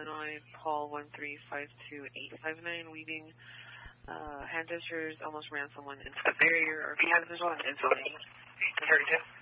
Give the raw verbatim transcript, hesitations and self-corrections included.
Illinois, Paul one three five two eight five nine, weaving uh, hand gestures, almost ran someone into the barrier, or if you have visual on insulating. thirty-two.